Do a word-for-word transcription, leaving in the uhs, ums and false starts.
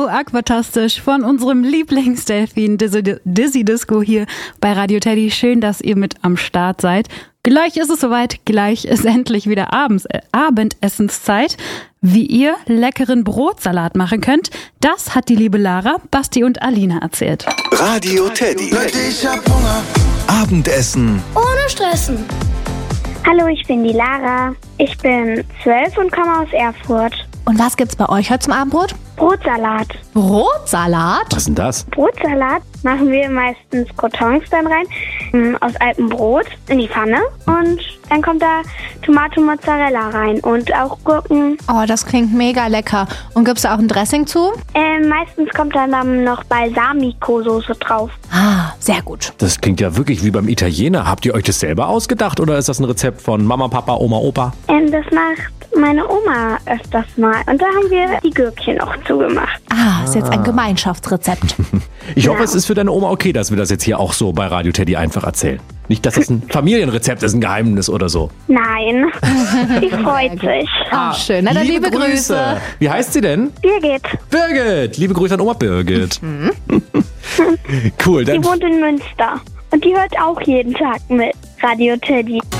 aquatastisch von unserem Lieblingsdelfin Dizzy, Dizzy Disco hier bei Radio Teddy. Schön, dass ihr mit am Start seid. Gleich ist es soweit, gleich ist endlich wieder Abends, äh, Abendessenszeit. Wie ihr leckeren Brotsalat machen könnt, das hat die liebe Lara, Basti und Alina erzählt. Radio Teddy. Leute, ich hab Hunger. Abendessen. Ohne Stressen. Hallo, ich bin die Lara. Ich bin zwölf und komme aus Erfurt. Und was gibt's bei euch heute zum Abendbrot? Brotsalat. Brotsalat? Was ist denn das? Brotsalat machen wir meistens Croutons dann rein, aus altem Brot in die Pfanne und dann kommt da Tomate Mozzarella rein und auch Gurken. Oh, das klingt mega lecker. Und gibt's da auch ein Dressing zu? Ähm, meistens kommt dann, dann noch Balsamico-Soße drauf. Ah, sehr gut. Das klingt ja wirklich wie beim Italiener. Habt ihr euch das selber ausgedacht oder ist das ein Rezept von Mama, Papa, Oma, Opa? Ähm, das macht meine Oma öfters mal und da haben wir die Gürkchen noch zugemacht. Ah, ist jetzt ein Gemeinschaftsrezept. Ich hoffe, es ist für deine Oma okay, dass wir das jetzt hier auch so bei Radio Teddy einfach erzählen. Nicht, dass das ein Familienrezept ist, ein Geheimnis oder so. Nein, sie freut sich. Ah, schön. Na dann liebe, liebe Grüße. Grüße. Wie heißt sie denn? Birgit. Birgit. Liebe Grüße an Oma Birgit. Cool. Dann die wohnt in Münster und die hört auch jeden Tag mit Radio Teddy.